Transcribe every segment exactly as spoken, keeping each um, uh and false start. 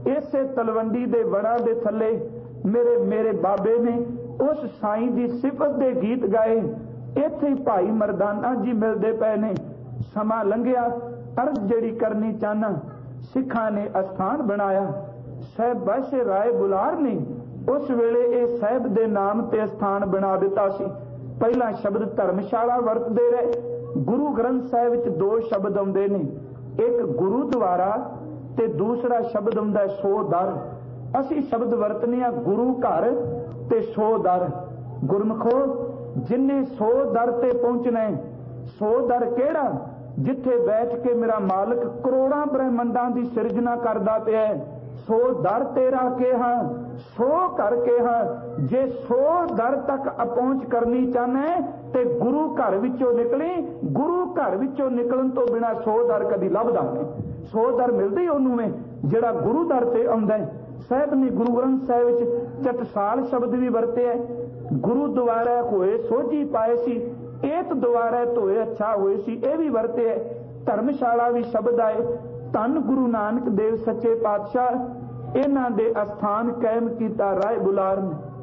इसे तलवंडी दे वड़ा दे थले मेरे मेरे बाबे ने उस साईं दी सिफत दे गीत गाए। इत्थे भाई मरदाना जी मिलते पे ने। समा लंघिया, अर्ज जड़ी करनी चाहना, सिखा ने अस्थान बनाया। साहब बादशाह राय बुलार ने उस वेले ये साहब दे नाम ते स्थान बना दिता सी। पहला शब्द धर्मशाला वरतदे रहे। गुरु ग्रंथ साहिब विच दो शब्द आउंदे ने, एक गुरुद्वारा ते दूसरा शब्द आउंदा सो दर। असी शब्द वरतने आ गुरु घर ते सो दर। गुरमुखो जिन्ने सो दर ते पहुंचना है, सो दर केड़ा जिथे बैठ के मेरा मालिक करोड़ां ब्रह्मंडां दी सिरजना करदा पिया है। सो दर तेरा के हाँ, सो करके हाँ। जे सो दर तक पहुंच करनी चाहना है ते गुरु घर विचों निकली। गुरु घर विचों निकलन तो बिना सो दर कदी लभदा नहीं। सो दर मिलदी ओनू में जिहड़ा गुरु दर ते आउंदा है। साहब ने गुरु ग्रंथ साहिब विच चटसाल शब्द भी वरते है। गुरु द्वारा होए सोझी पाए सी, एत द्वारा धोए अच्छा होए सी, यह भी वरते है। धर्मशाला भी शब्द आए। धन गुरु नानक देव सच्चे पातशाह इन्हां दे अस्थान कायम कीता राय बुलार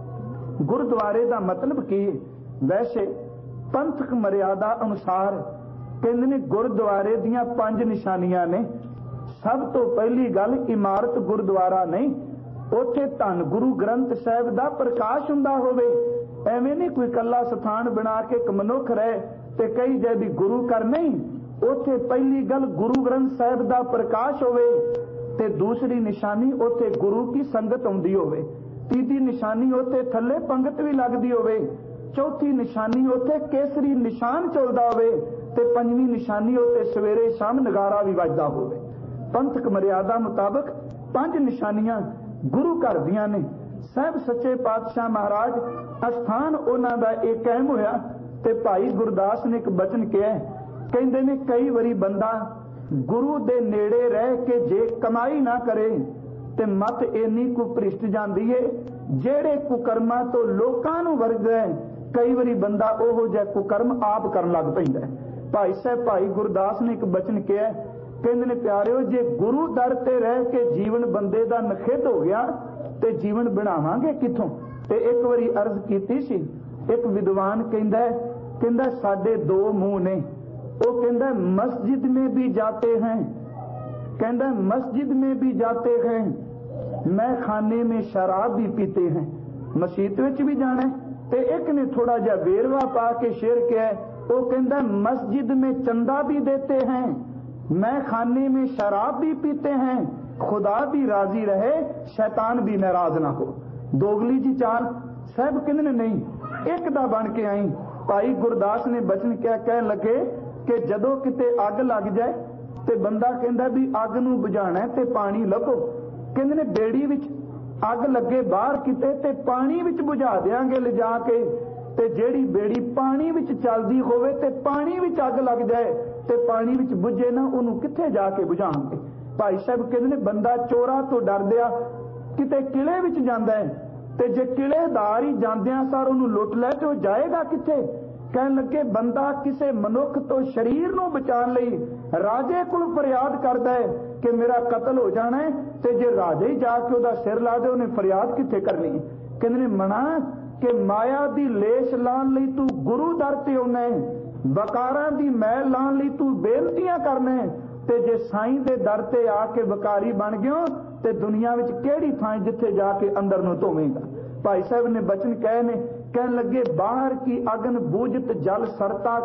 ने। गुरुद्वारे का मतलब की है? वैसे पंथक मर्यादा अनुसार कहंदे ने गुरुद्वारे दियां पंज निशानियां ने। सब तो पहली गल इमारत गुरुद्वारा नहीं, उत्थे धन गुरु ग्रंथ साहिब दा प्रकाश हुंदा होवे। एवें नहीं कोई कला स्थान बना के एक मनुख रहे ते कई जाए भी गुरु कर नहीं। उत्थे पहली गल गुरु ग्रंथ साहिब दा प्रकाश होवे ते दूसरी निशानी उत्थे गुरु की संगत आउंदी होवे। तीसरी निशानी उत्थे थल्ले पंगत भी लगदी होवे। चौथी निशानी उत्थे केसरी निशान चलदा होवे ते पंजवीं निशानी उत्थे सवेरे शाम नगारा भी वजदा होवे। पंथक मर्यादा मुताबक पांच निशानियां गुरु घर दियां ने। साहब सच्चे पातशाह महाराज अस्थान उन्हां दा एक कायम होया ते भाई गुरदास ने एक बचन कहा, कहंदे ने कई वारी बंदा गुरु दे नेड़े रह के जे कमाई ना करे ते मत इन्नी कु भ्रिष्ट जांदी है जेड़े कुकर्मां तो लोकां नूं वरगदा है। कई वारी बंदा ओहो जिहा कुकर्म आप करन लग पैंदा है। भाई साहब भाई गुरदास ने एक बचन कहा, कहंदे ने प्यारिओ जे गुरु दर ते रह के जीवन बंदे दा नखिद हो गया ते जीवन बनावांगे किथों। ते एक वारी अर्ज कीती सी, एक विद्वान कहंदा है कहंदा साडे दो मुंह ने। वो कहंदा मस्जिद में भी जाते हैं, कहंदा मस्जिद में भी जाते हैं, मैं खाने में शराब भी पीते हैं। मसीत विच भी जाना है। ते एक ने थोड़ा जा वेरवा पा के शेर किया, वो कहंदा मस्जिद में चंदा भी देते हैं, मैं खाने में शराब भी पीते हैं, खुदा भी राजी रहे शैतान भी नाराज ना हो। दोगली जी चाल साहब कहंदे नहीं एक दा बन के आई। भाई गुरदास ने बचन क्या कह लगे कि जदों किते अग लग जाए ते बंदा कहंदा भी अग नूं बुझाना है ते पानी लभो। कहंदे ने बेड़ी विच अग लगे बाहर किते ते पानी विच बुझा देंगे ले जाके। ते जेड़ी बेड़ी पानी विच चलदी होवे ते पानी विच अग लग जाए ते पानी विच बुझे ना उन्होंने किथे जाके बुझाएंगे। भाई साहब कहते ने बंदा चोरा तो डरदिया किते किले विच जांदा है ते जे किलेदार ही जांदियां सार उन्होंने लुट लै ते जाएगा किथे। कहन लगे बंदा किसे मनुख तो शरीर नूं बचाने लई राजे कोल फरियाद करदा है कि मेरा कतल हो जाना है ते जे राजे ही जाके उहदा सिर ला दे उन्हें फरियाद किथे करनी। कहंदे ने मना कि माया दी लेश लाण लई तू गुरु दर ते आउणा है, वकारां दी मैल लाण लई तू बेनतियां करना है ते जे साईं दे दर ते आके वकारी बन गयो ते दुनिया विच केड़ी थां जिथे जाके अंदर नूं धोवेगा। भाई साहब ने बचन कहे ने कहन लगे बाहर की अगन बूझत जल सरता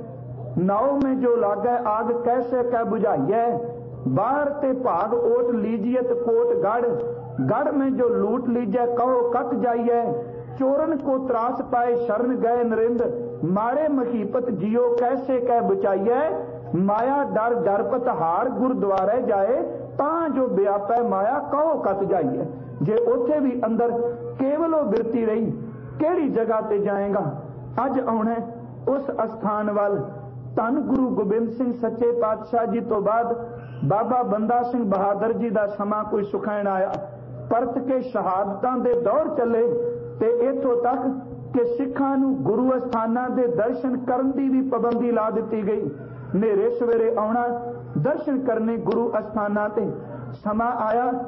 कह, नाव में जो लागे आग कैसे कह बुझाइए। बाहर ते भाग ओट लीजियत कोट गढ़, गढ़ में जो लूट लीजिए कहो कट जाइए। चोरन को त्रास पाए शरण गए नरेंद्र, मारे मखीपत जियो कैसे कह बचाइए। माया डर डरपत हार गुरुद्वारे जाए, तां जो व्यापै माया कहो कत जाइए। जे उथे भी अंदर केवल बिरती रही केड़ी जगह ते जाएगा। अज आउणा उस अस्थान वाल। धन गुरु गोबिंद सिंह सच्चे पातशाह जी तो बाद बाबा बंदा सिंह बहादुर जी का समा कोई सुखैन आया। परत के शहादतां दे दौर चले ते इथों तक कि सिखां नूं गुरु अस्थानां दे दर्शन करन दी भी पाबंदी ला दित्ती गई। नेरे सवेरे आउणा दर्शन करने गुरु अस्थानां ते। समा आया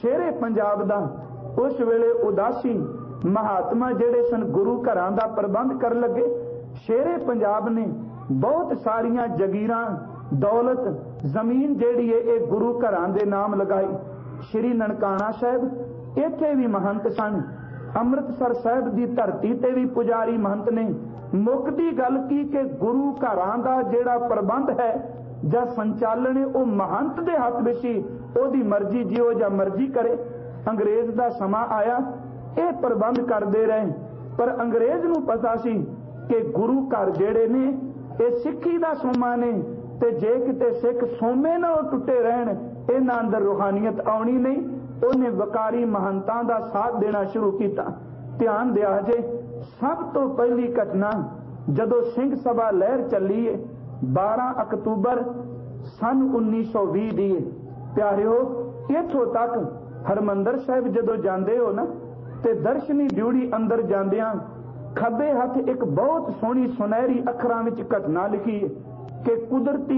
ਸ਼ੇਰੇ ਪੰਜਾਬ ਦਾ ਉਸ ਵੇਲੇ ਉਦਾਸੀ ਮਹਾਤਮਾ ਜਿਹੜੇ ਸਨ ਗੁਰੂ ਘਰਾਂ ਦਾ ਪ੍ਰਬੰਧ ਕਰਨ ਲੱਗੇ। ਸ਼ੇਰੇ ਪੰਜਾਬ ਨੇ ਬਹੁਤ ਸਾਰੀਆਂ ਜਗੀਰਾਂ, ਦੌਲਤ, ਜ਼ਮੀਨ ਜਿਹੜੀ ਹੈ ਇਹ ਗੁਰੂ ਘਰਾਂ ਦੇ ਨਾਮ ਲਗਾਈ। ਸ਼੍ਰੀ ਨਨਕਾਣਾ ਸਾਹਿਬ ਇੱਥੇ ਵੀ ਮਹੰਤ ਸਨ। ਅੰਮ੍ਰਿਤਸਰ ਸਾਹਿਬ ਦੀ ਧਰਤੀ ਤੇ ਵੀ ਪੁਜਾਰੀ ਮਹੰਤ ਨੇ। ਮੁੱਕਦੀ ਗੱਲ ਕੀ ਕਿ ਗੁਰੂ ਘਰਾਂ ਦਾ ਜਿਹੜਾ ਪ੍ਰਬੰਧ ਹੈ ਜਾਂ ਸੰਚਾਲਨ ਹੈ ਉਹ ਮਹੰਤ ਦੇ ਹੱਥ ਵਿੱਚ ਸੀ। ਉਹਦੀ ਮਰਜ਼ੀ ਜਿਉ ਜਾਂ ਮਰਜ਼ੀ ਕਰੇ। ਅੰਗਰੇਜ਼ ਦਾ ਸਮਾਂ ਆਇਆ, ਇਹ ਪ੍ਰਬੰਧ ਕਰਦੇ ਰਹੇ, ਪਰ ਅੰਗਰੇਜ਼ ਨੂੰ ਪਤਾ ਸੀ ਕਿ ਗੁਰੂ ਘਰ ਜਿਹੜੇ ਨੇ ਇਹ ਸਿੱਖੀ ਦਾ ਸੋਮਾ ਨੇ, ਤੇ ਜੇ ਕਿਤੇ ਸਿੱਖ ਸੋਮੇ ਨਾਲ ਟੁੱਟੇ ਰਹਿਣ ਇਹਨਾਂ ਅੰਦਰ ਰੂਹਾਨੀਅਤ ਆਉਣੀ ਨਹੀਂ। ਉਹਨੇ ਵਕਾਰੀ ਮਹੰਤਾਂ ਦਾ ਸਾਥ ਦੇਣਾ ਸ਼ੁਰੂ ਕੀਤਾ। ਧਿਆਨ ਦਿਆ ਜੇ, ਸਭ ਤੋਂ ਪਹਿਲੀ ਘਟਨਾ ਜਦੋਂ ਸਿੰਘ ਸਭਾ ਲਹਿਰ ਚੱਲੀ ਹੈ ਬਾਰਾਂ ਅਕਤੂਬਰ ਸਨ ਉੱਨੀ ਸੌ ਵੀਹ ਦੀ। ਪਿਆਰਿਓ, ਇੱਥੋਂ ਤੱਕ ਹਰਮੰਦਰ ਸਾਹਿਬ ਜਦੋਂ ਜਾਂਦੇ ਹੋ ਨਾ ਤੇ ਦਰਸ਼ਨੀ ਡਿਊੜੀ ਅੰਦਰ ਜਾਂਦਿਆਂ ਖੱਬੇ ਹੱਥ ਇੱਕ ਬਹੁਤ ਸੋਹਣੀ ਸੁਨਹਿਰੀ ਅੱਖਰਾਂ ਵਿੱਚ ਘਟਨਾ ਲਿਖੀ ਹੈ ਕਿ ਕੁਦਰਤੀ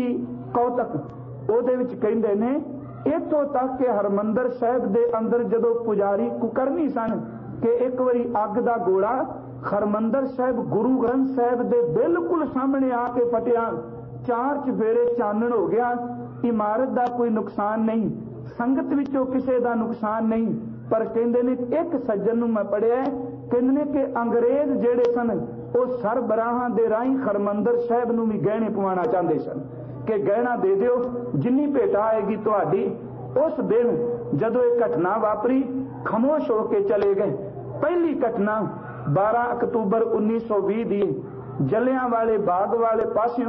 ਕੌਤਕ। ਉਹਦੇ ਵਿੱਚ ਕਹਿੰਦੇ ਨੇ ਇੱਥੋਂ ਤੱਕ ਕਿ ਹਰਮੰਦਰ ਸਾਹਿਬ ਦੇ ਅੰਦਰ ਜਦੋਂ ਪੁਜਾਰੀ ਕੁਕਰਨੀ ਸਨ ਕਿ ਇੱਕ ਵਾਰੀ ਅੱਗ ਦਾ ਗੋਲਾ ਹਰਮੰਦਰ ਸਾਹਿਬ ਗੁਰੂ ਗ੍ਰੰਥ ਸਾਹਿਬ ਦੇ ਬਿਲਕੁਲ ਸਾਹਮਣੇ ਆ ਕੇ ਫਟਿਆ। ਚਾਰ ਚਫੇਰੇ ਚਾਨਣ ਹੋ ਗਿਆ। ਇਮਾਰਤ ਦਾ ਕੋਈ ਨੁਕਸਾਨ ਨਹੀਂ, ਸੰਗਤ ਵਿੱਚੋਂ ਕਿਸੇ ਦਾ ਨੁਕਸਾਨ ਨਹੀਂ। ਪਰ ਕਹਿੰਦੇ ਨੇ ਇੱਕ ਸੱਜਣ ਨੂੰ ਮੈਂ ਪੜਿਆ, ਕਹਿੰਦੇ ਨੇ ਕਿ ਅੰਗਰੇਜ਼ ਜਿਹੜੇ ਸਨ ਉਹ ਸਰਬਰਾਹਾਂ ਦੇ ਰਾਹੀਂ ਹਰਮੰਦਰ ਸਾਹਿਬ ਨੂੰ ਵੀ ਗਹਿਣੇ ਪਵਾਉਣਾ ਚਾਹੁੰਦੇ ਸਨ ਕਿ ਗਹਿਣਾ ਦੇ ਦਿਓ, ਜਿੰਨੀ ਭੇਟਾ ਆਏਗੀ ਤੁਹਾਡੀ। ਉਸ ਦਿਨ ਜਦੋਂ ਇਹ ਘਟਨਾ ਵਾਪਰੀ ਖਾਮੋਸ਼ ਹੋ ਕੇ ਚਲੇ ਗਏ। ਪਹਿਲੀ ਘਟਨਾ ਬਾਰਾਂ ਅਕਤੂਬਰ ਉੱਨੀ ਸੌ ਵੀਹ ਦੀ ਜਲਿਆਂ ਵਾਲੇ ਬਾਗ ਵਾਲੇ ਪਾਸਿਓਂ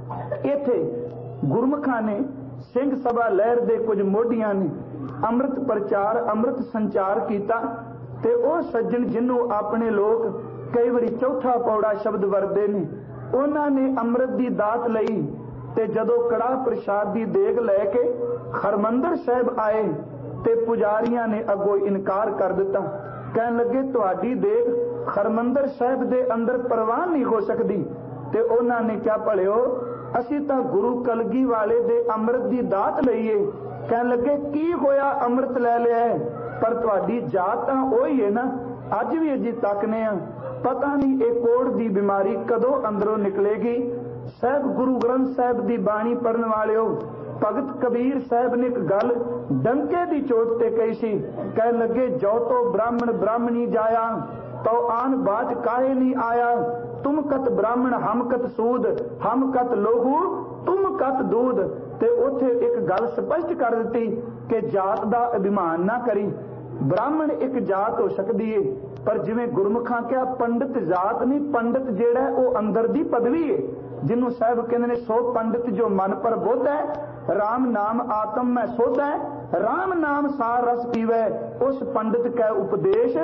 ਇੱਥੇ ਗੁਰਮੁਖਾਂ ਨੇ ਸਿੰਘ ਸਭਾ ਲਹਿਰ ਦੇ ਕੁਝ ਮੋਢੀਆਂ ਨੇ ਅੰਮ੍ਰਿਤ ਪ੍ਰਚਾਰ, ਅੰਮ੍ਰਿਤ ਸੰਚਾਰ ਕੀਤਾ। ਤੇ ਉਹ ਸੱਜਣ ਜਿਹਨੂੰ ਆਪਣੇ ਲੋਕ ਕਈ ਵਾਰੀ ਚੌਥਾ ਪੌੜਾ ਸ਼ਬਦ ਵਰਤਦੇ ਨੇ, ਉਹਨਾਂ ਨੇ ਅੰਮ੍ਰਿਤ ਦੀ ਦਾਤ ਲਈ ਤੇ ਜਦੋਂ ਕੜਾਹ ਪ੍ਰਸ਼ਾਦ ਦੀ ਦੇਗ ਲੈ ਕੇ ਹਰਮੰਦਰ ਸਾਹਿਬ ਆਏ ਤੇ ਪੁਜਾਰੀਆਂ ਨੇ ਅੱਗੋਂ ਇਨਕਾਰ ਕਰ ਦਿੱਤਾ। ਕਹਿਣ ਲੱਗੇ ਤੁਹਾਡੀ ਦੇਗ ਹਰਮੰਦਰ ਸਾਹਿਬ ਦੇ ਅੰਦਰ ਪ੍ਰਵਾਨ ਨਹੀਂ ਹੋ ਸਕਦੀ। ਤੇ ਉਹਨਾਂ ਨੇ ਕਿਹਾ ਭਲਿਓ, ਅਸੀਂ ਤਾਂ ਗੁਰੂ ਕਲਗੀ ਵਾਲੇ ਦੇ ਅੰਮ੍ਰਿਤ ਦੀ ਦਾਤ ਲਈਏ। ਕਹਿਣ ਲੱਗੇ ਕੀ ਹੋਇਆ, ਅੰਮ੍ਰਿਤ ਲੈ ਲਿਆ, ਪਰ ਤੁਹਾਡੀ ਜਾਤ ਤਾਂ ਉਹੀ ਹੈ ਨਾ। ਅੱਜ ਵੀ ਅਜੇ ਤੱਕਨੇ ਆ, ਪਤਾ ਨਹੀਂ ਇਹ ਕੋੜ ਦੀ ਬਿਮਾਰੀ ਕਦੋਂ ਅੰਦਰੋਂ ਨਿਕਲੇਗੀ। ਸਾਹਿਬ ਗੁਰੂ ਗ੍ਰੰਥ ਸਾਹਿਬ ਦੀ ਬਾਣੀ ਪੜਨ ਵਾਲਿਓ, ਭਗਤ ਕਬੀਰ ਸਾਹਿਬ ਨੇ ਇੱਕ ਗੱਲ ਡੰਕੇ ਦੀ ਚੋਟ ਤੇ ਕਹੀ ਸੀ। ਕਹਿਣ ਲੱਗੇ ਜੋ ਤੋ ਬ੍ਰਾਹਮਣ ਬ੍ਰਾਹਮਣੀ ਜਾਇਆ ਤੋ ਆਨ ਬਾਜ ਕਾਹੇ ਨਹੀਂ ਆਇਆ। ਤੁਮ ਕਤ ਬ੍ਰਾਹਮਣ ਹਮ ਕਤ ਸੂਦ, ਹਮ ਕਤ ਲੋਹੂ ਤੁਮ ਕਤ ਦੂਧ। ਤੇ ਉੱਥੇ ਇੱਕ ਗੱਲ ਸਪਸ਼ਟ ਕਰ ਦਿੱਤੀ ਕਿ ਜਾਤ ਦਾ ਅਭਿਮਾਨ ਨਾ ਕਰੀ। ਬ੍ਰਾਹਮਣ ਇੱਕ ਜਾਤ ਹੋ ਸਕਦੀ ਏ, ਪਰ ਜਿਵੇਂ ਗੁਰਮੁਖਾਂ ਕਿਹਾ ਪੰਡਿਤ ਜਾਤ ਨਹੀਂ, ਪੰਡਿਤ ਜਿਹੜਾ ਉਹ ਅੰਦਰ ਦੀ ਪਦਵੀ ਏ, ਜਿਹਨੂੰ ਸਾਹਿਬ ਕਹਿੰਦੇ ਨੇ ਸੋ ਪੰਡਿਤ ਜੋ ਮਨ ਪਰ ਬੁੱਧ ਹੈ, ਰਾਮ ਨਾਮ ਆਤਮ ਮੈਂ ਸੋਧ ਹੈ, ਰਾਮ ਨਾਮ ਸਾਰ ਰਸ ਪੀਵੈ, ਉਸ ਪੰਡਿਤ ਕੈ ਉਪਦੇਸ਼।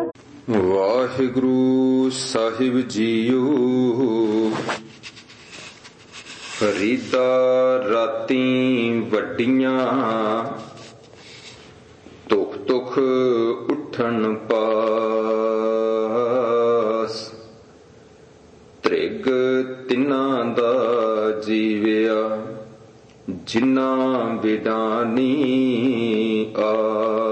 ਵਾਹਿਗੁਰੂ ਸਾਹਿਬ ਜੀਓ। ਫਰੀਦਾ ਰਾਤੀ ਵੱਡੀਆਂ ਤੁਖ ਤੁਖ ਉੱਠਣ ਪਾਸ। ਤ੍ਰਿਗ ਤਿੰਨਾਂ ਦਾ ਜੀਵਿਆ ਜਿਨ੍ਹਾਂ ਬਿਡਾਨੀ ਆ।